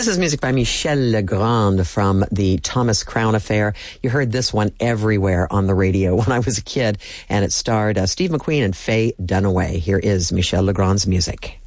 This is music by Michel Legrand from the Thomas Crown Affair. You heard this one everywhere on the radio when I was a kid, and it starred Steve McQueen and Faye Dunaway. Here is Michel Legrand's music.